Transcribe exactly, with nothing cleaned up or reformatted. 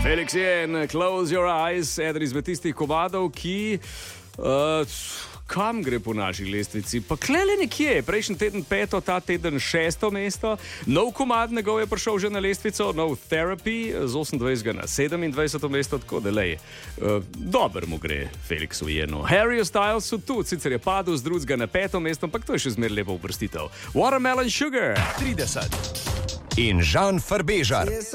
Felix je Close Your Eyes, eden izmed tistih komadov, ki uh, kam gre po naši lestvici? Pa klele nekje, prejšnji teden peto, ta teden šesto mesto, nov komad njegov je prišel že na lestvico, nov Therapy z osemindvajsetega na sedemindvajseto mesto, tako da lej, uh, dober mu gre Felixu Jenu. Harry Stylesu tudi, sicer je padel z drugega na peto mesto, ampak to je še zmer lepo uvrstitev. Watermelon Sugar. trideset. In Žan Farbežar.